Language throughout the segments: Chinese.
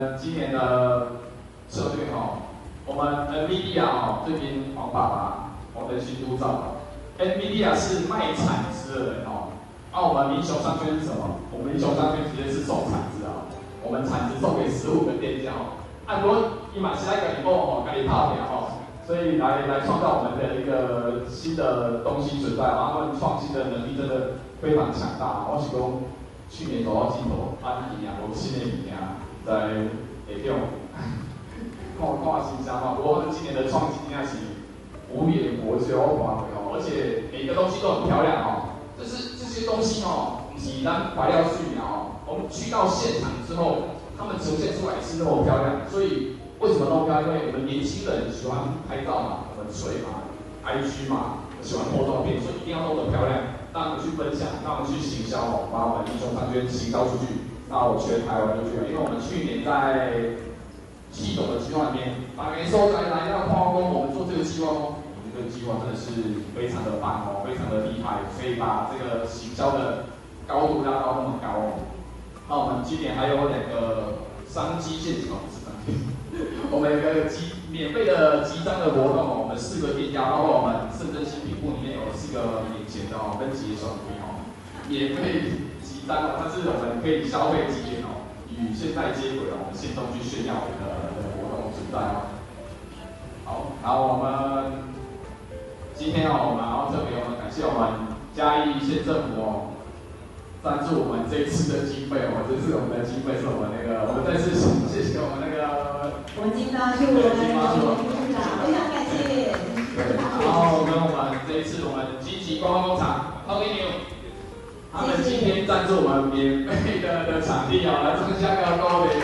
今年的策略我们 NVIDIA 这边黄爸爸，我们的新督造 ，NVIDIA 是卖产值的人我们民雄商圈是什么？我们民雄商圈直接是送产值我们产值送给15个店家按多一马是来给你帮给你泡点所以来创造我们的一个新的东西存在他们创新的能力真的非常强大。我是说，去年走到尽头，我新的一年在下中，看新香不过今年的创新真的是无远佛修而且每个东西都很漂亮这些东西不是咱材料去描我们去到现场之后，他们呈现出来是那么漂亮，所以为什么那么漂亮？因为我们年轻人喜欢拍照我们水IG 喜欢拍照片，所以一定要弄得漂亮，让我们去分享，让我们去行销把我们民雄商圈行销出去。到全台湾都去了，因为我们去年在系统的计划里面，把人收来到矿工，我们做这个计划这个计划真的是非常的棒非常的厉害，可以把这个行销的高度拉到那么高那我们今年还有2个商机现场，我们有一个免费的集章的活动我们4个店家，包括我们圣真新品部里面有4个免钱的跟节省免费。但是我们可以消费体验与现在接轨我们线上去炫耀的活动存在好，然后我们今天我们特别感谢我们嘉义县政府赞助我们这一次的经费这次我们的经费是我们我们再次谢谢我们文金发处的副处长，非常感谢。 然后跟我们这一次我们积极观光工厂 Tony New。他们今天赞助我们免费的场地来增加个高点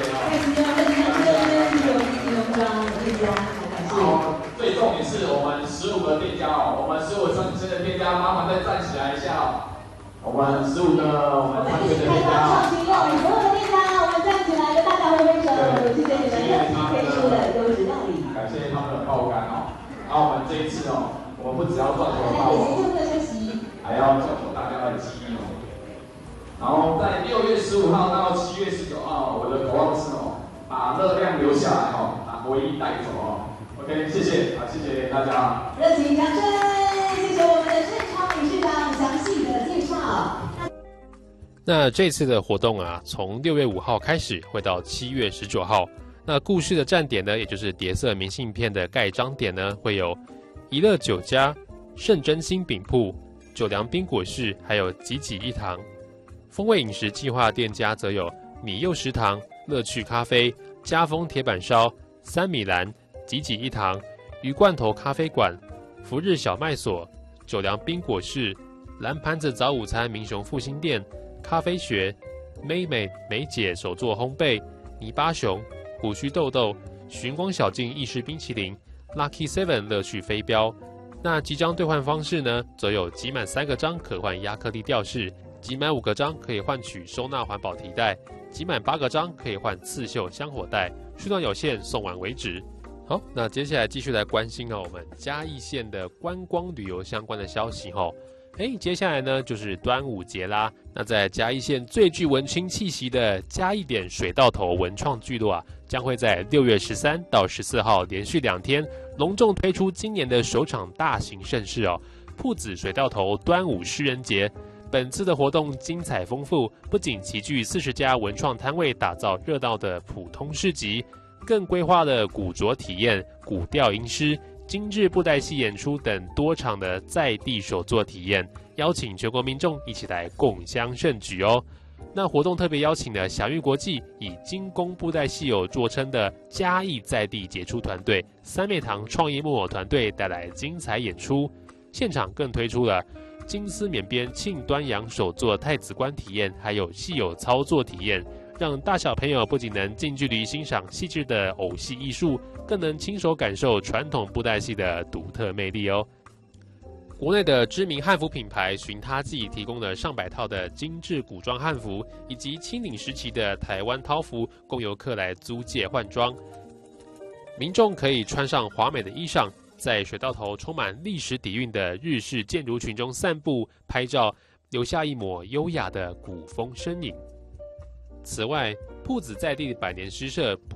最重点是我们15个店家我们15个新的店家，麻烦再站起来一下我们15个我们团队的店家所有的店家，我们站起来跟大家挥挥手，谢谢你们热情推出的优质料理， 感谢他们的爆肝然后我们这一次我们不只要赚钱爆还要教授大家的记忆然后在6月15号到7月19号，我的口号是把热量留下来把回忆带走OK， 谢谢谢谢大家。 热情掌声，谢谢我们的郑超理事长详细的介绍。 那这次的活动从6月5号开始，会到7月19号。那故事的站点呢，也就是叠色明信片的盖章点呢，会有怡乐酒家、圣真心饼铺、九良冰果室，还有吉吉一堂。风味饮食计划店家则有米柚食堂、乐趣咖啡、家风铁板烧、三米兰、吉吉一堂、鱼罐头咖啡馆、福日小麦所、九良冰果室、蓝盘子早午餐民雄复兴店、咖啡学、美姐手作烘焙、泥巴熊、胡须豆豆、寻光小径意式冰淇淋、Lucky 7乐趣飞镖。那即章兑换方式呢，则有集满3个章可换亚克力吊饰，集满5个章可以换取收纳环保提袋，集满8个章可以换刺绣香火袋，数量有限，送完为止。好，那接下来继续来关心我们嘉义县的观光旅游相关的消息接下来呢就是端午节啦。那在嘉义县最具文青气息的嘉义点水稻头文创聚落将会在6月13到14号连续2天隆重推出今年的首场大型盛事朴子水稻头端午诗人节。本次的活动精彩丰富，不仅齐聚40家文创摊位打造热闹的普通市集，更规划了古着体验、古调吟诗、精致布袋戏演出等多场的在地手作体验，邀请全国民众一起来共襄盛举那活动特别邀请了享誉国际以精工布袋戏偶著称的嘉义在地杰出团队三面堂创意木偶团队带来精彩演出，现场更推出了金丝缅边庆端阳手作太子观体验，还有戏偶操作体验，让大小朋友不仅能近距离欣赏细致的偶戏艺术，更能亲手感受传统布袋戏的独特魅力国内的知名汉服品牌寻他记提供了上百套的精致古装汉服，以及清领时期的台湾韬服，供游客来租借换装。民众可以穿上华美的衣裳，在水稻头充满历史底蕴的日式建筑群中散步拍照，留下一抹优雅的古风身影。此外， 朴子在地百年诗社